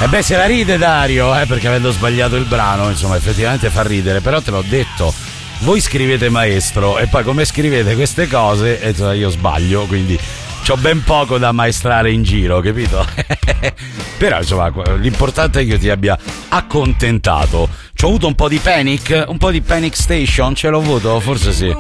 E beh, se la ride Dario, perché avendo sbagliato il brano, insomma, effettivamente fa ridere, però te l'ho detto, voi scrivete maestro e poi come scrivete queste cose, io sbaglio, quindi c'ho ben poco da maestrare in giro, capito? Però insomma l'importante è che io ti abbia accontentato. C'ho avuto un po' di Panic Station, ce l'ho avuto? Forse sì.